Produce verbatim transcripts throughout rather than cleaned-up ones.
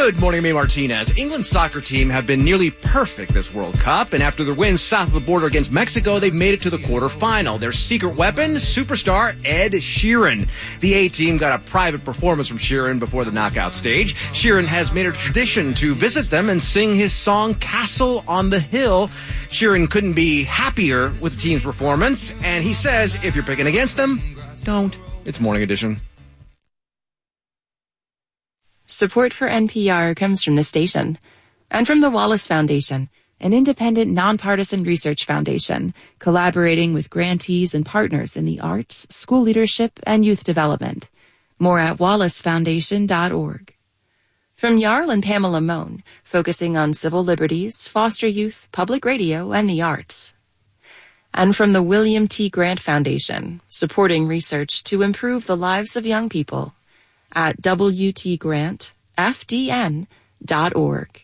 Good morning, May Martinez. England's soccer team have been nearly perfect this World Cup, and after their win south of the border against Mexico, they've made it to the quarterfinal. Their secret weapon, superstar Ed Sheeran. The A-team got a private performance from Sheeran before the knockout stage. Sheeran has made it a tradition to visit them and sing his song Castle on the Hill. Sheeran couldn't be happier with the team's performance, and he says if you're picking against them, don't. It's Morning Edition. Support for N P R comes from the station and from the Wallace Foundation, an independent, nonpartisan research foundation collaborating with grantees and partners in the arts, school leadership, and youth development. More at wallace foundation dot org. From Jarl and Pamela Mohn, focusing on civil liberties, foster youth, public radio, and the arts. And from the William T. Grant Foundation, supporting research to improve the lives of young people at w t grant f d n dot org.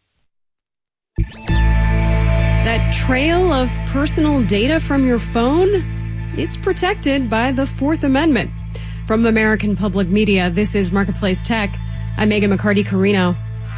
That trail of personal data from your phone, it's protected by the Fourth Amendment. From American Public Media, this is Marketplace Tech. I'm Megan McCarty-Carino.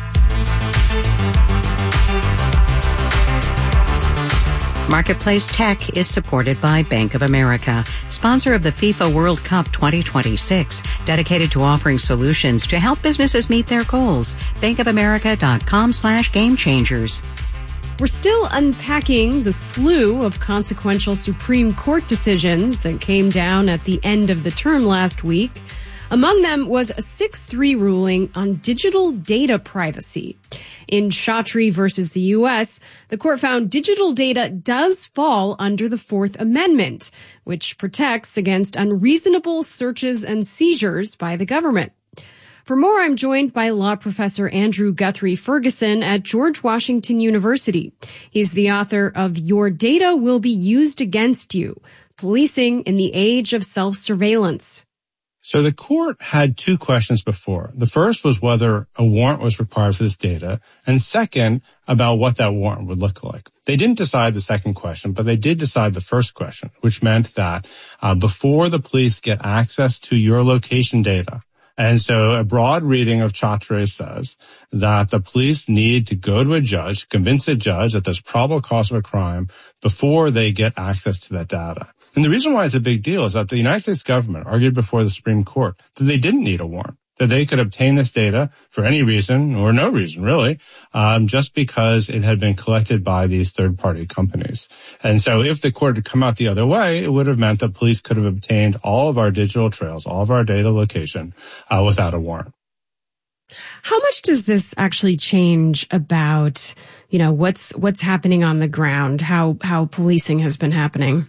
Marketplace Tech is supported by Bank of America, sponsor of the FIFA World Cup twenty twenty-six, dedicated to offering solutions to help businesses meet their goals. bankofamerica.com slash game changers. We're still unpacking the slew of consequential Supreme Court decisions that came down at the end of the term last week. Among them was a six three ruling on digital data privacy. In Chaudhry versus the U S, the court found digital data does fall under the Fourth Amendment, which protects against unreasonable searches and seizures by the government. For more, I'm joined by law professor Andrew Guthrie Ferguson at George Washington University. He's the author of Your Data Will Be Used Against You, Policing in the Age of Self-Surveillance. So the court had two questions before. The first was whether a warrant was required for this data, and second, about what that warrant would look like. They didn't decide the second question, but they did decide the first question, which meant that uh, before the police get access to your location data, and so a broad reading of Chaudhry says that the police need to go to a judge, convince a judge that there's probable cause of a crime before they get access to that data. And the reason why it's a big deal is that the United States government argued before the Supreme Court that they didn't need a warrant, that they could obtain this data for any reason or no reason, really, um, just because it had been collected by these third-party companies. And so if the court had come out the other way, it would have meant that police could have obtained all of our digital trails, all of our data location, uh, without a warrant. How much does this actually change about, you know, what's what's happening on the ground, how how policing has been happening?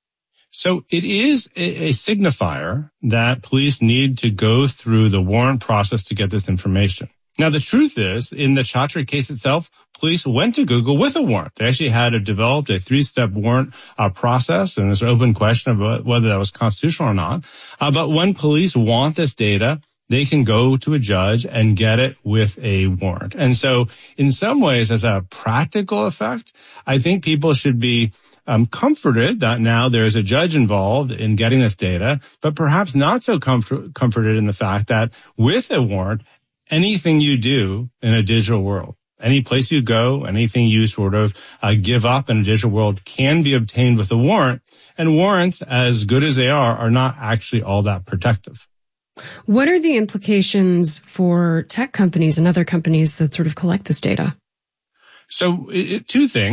So it is a, a signifier that police need to go through the warrant process to get this information. Now, the truth is, in the Chaudhry case itself, police went to Google with a warrant. They actually had a, developed a three-step warrant uh, process, and there's an open question about whether that was constitutional or not. Uh, but when police want this data, they can go to a judge and get it with a warrant. And so in some ways, as a practical effect, I think people should be um, comforted that now there's a judge involved in getting this data, but perhaps not so comfort- comforted in the fact that with a warrant, anything you do in a digital world, any place you go, anything you sort of uh, give up in a digital world can be obtained with a warrant. And warrants, as good as they are, are not actually all that protective. What are the implications for tech companies and other companies that sort of collect this data? So it, two things.